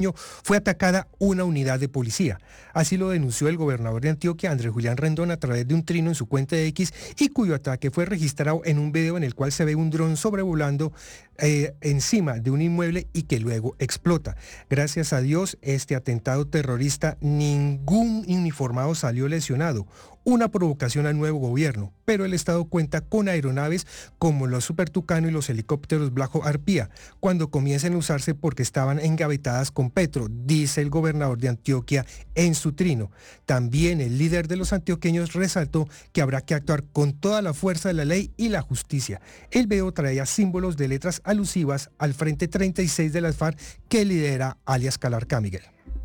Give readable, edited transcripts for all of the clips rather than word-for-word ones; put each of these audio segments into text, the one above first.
fue atacada una unidad de policía. Así lo denunció el gobernador de Antioquia, Andrés Julián Rendón, a través de un trino en su cuenta de X, y cuyo ataque fue registrado en un video en el cual se ve un dron sobrevolando encima de un inmueble y que luego explota. Gracias a Dios, este atentado terrorista, ningún uniformado salió lesionado. Una provocación al nuevo gobierno, pero el Estado cuenta con aeronaves como los Super Tucano y los helicópteros Black Hawk Arpía, cuando comiencen a usarse porque estaban engavetadas con Petro, dice el gobernador de Antioquia en su trino. También el líder de los antioqueños resaltó que habrá que actuar con toda la fuerza de la ley y la justicia. El video traía símbolos de letras alusivas al Frente 36 de las FARC que lidera alias Calarcá, Miguel.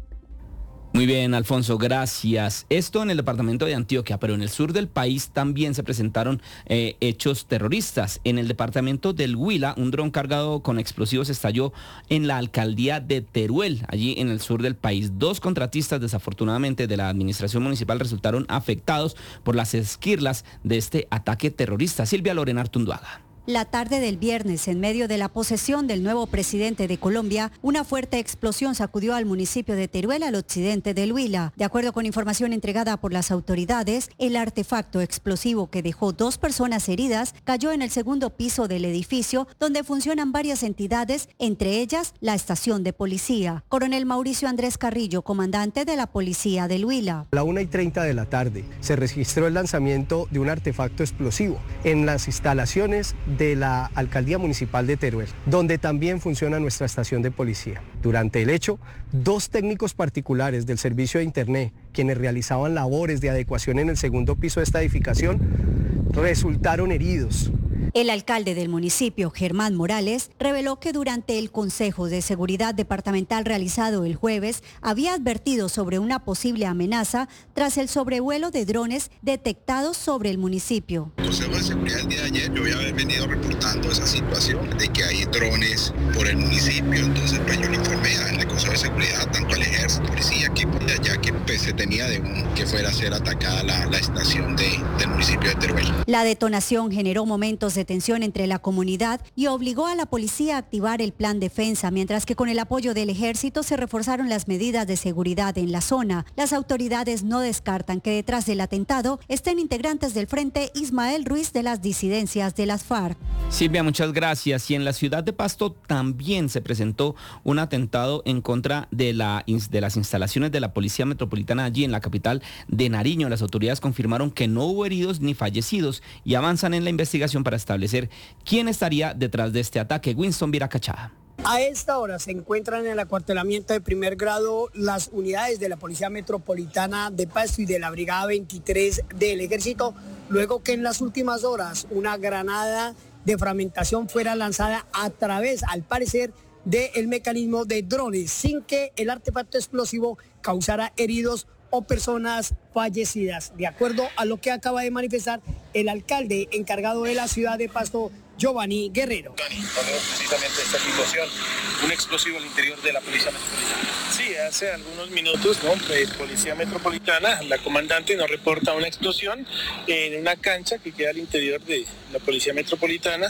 Muy bien, Alfonso, gracias. Esto en el departamento de Antioquia, pero en el sur del país también se presentaron hechos terroristas. En el departamento del Huila, un dron cargado con explosivos estalló en la alcaldía de Teruel, allí en el sur del país. 2 contratistas, desafortunadamente, de la administración municipal resultaron afectados por las esquirlas de este ataque terrorista. Silvia Lorena Artunduaga. La tarde del viernes, en medio de la posesión del nuevo presidente de Colombia, una fuerte explosión sacudió al municipio de Teruel, al occidente del Huila. De acuerdo con información entregada por las autoridades, el artefacto explosivo que dejó 2 personas heridas cayó en el segundo piso del edificio, donde funcionan varias entidades, entre ellas la estación de policía. Coronel Mauricio Andrés Carrillo, comandante de la policía del Huila. A la 1:30 de la tarde se registró el lanzamiento de un artefacto explosivo en las instalaciones de la Alcaldía Municipal de Teruel, donde también funciona nuestra estación de policía. Durante el hecho, 2 técnicos particulares del servicio de Internet, quienes realizaban labores de adecuación en el segundo piso de esta edificación, resultaron heridos. El alcalde del municipio, Germán Morales, reveló que durante el Consejo de Seguridad Departamental realizado el jueves, había advertido sobre una posible amenaza tras el sobrevuelo de drones detectados sobre el municipio. El Consejo de Seguridad el día de ayer, yo ya había venido reportando esa situación de que hay drones por el municipio, entonces pues yo le informé al Consejo de Seguridad, tanto al Ejército, Policía, que por allá que pues, se tenía de que fuera a ser atacada la estación del municipio de Teruel. La detonación generó momentos de tensión entre la comunidad y obligó a la policía a activar el plan defensa, mientras que con el apoyo del ejército se reforzaron las medidas de seguridad en la zona. Las autoridades no descartan que detrás del atentado estén integrantes del Frente Ismael Ruiz de las disidencias de las FARC. Silvia, muchas gracias. Y en la ciudad de Pasto también se presentó un atentado en contra de las instalaciones de la Policía Metropolitana allí en la capital de Nariño. Las autoridades confirmaron que no hubo heridos ni fallecidos y avanzan en la investigación para establecer quién estaría detrás de este ataque. Winston Viracachá. A esta hora se encuentran en el acuartelamiento de primer grado las unidades de la Policía Metropolitana de Pasto y de la Brigada 23 del Ejército, luego que en las últimas horas una granada de fragmentación fuera lanzada a través, al parecer, del mecanismo de drones, sin que el artefacto explosivo causara heridos o personas fallecidas. De acuerdo a lo que acaba de manifestar el alcalde encargado de la ciudad de Pasto, Giovanni Guerrero. Tenemos precisamente esta situación, un explosivo al interior de la Policía Metropolitana. Sí, hace algunos minutos, Policía Metropolitana, la comandante nos reporta una explosión en una cancha que queda al interior de la Policía Metropolitana.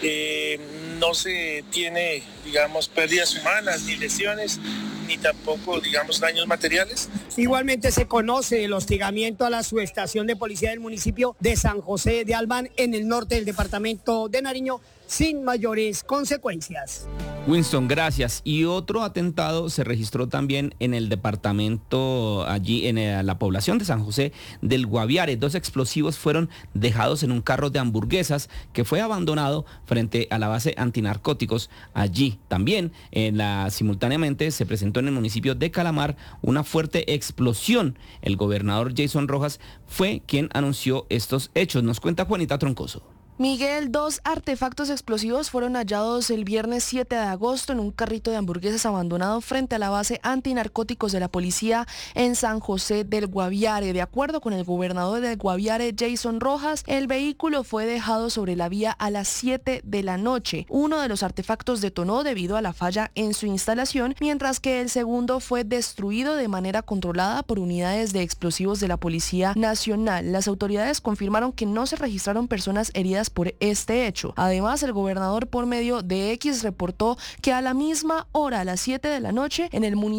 No se tiene, pérdidas humanas ni lesiones, ni tampoco, daños materiales. Igualmente se conoce el hostigamiento a la subestación de policía del municipio de San José de Albán, en el norte del departamento de Nariño, sin mayores consecuencias. Winston, gracias. Y otro atentado se registró también en el departamento, allí en la población de San José del Guaviare. 2 explosivos fueron dejados en un carro de hamburguesas que fue abandonado frente a la base antinarcóticos allí. También simultáneamente se presentó en el municipio de Calamar una fuerte explosión. El gobernador Jason Rojas fue quien anunció estos hechos. Nos cuenta Juanita Troncoso. Miguel, 2 artefactos explosivos fueron hallados el viernes 7 de agosto en un carrito de hamburguesas abandonado frente a la base antinarcóticos de la policía en San José del Guaviare. De acuerdo con el gobernador del Guaviare, Jason Rojas, el vehículo fue dejado sobre la vía a las 7 de la noche. Uno de los artefactos detonó debido a la falla en su instalación, mientras que el segundo fue destruido de manera controlada por unidades de explosivos de la Policía Nacional. Las autoridades confirmaron que no se registraron personas heridas por este hecho. Además, el gobernador por medio de X reportó que a la misma hora, a las 7 de la noche, en el municipio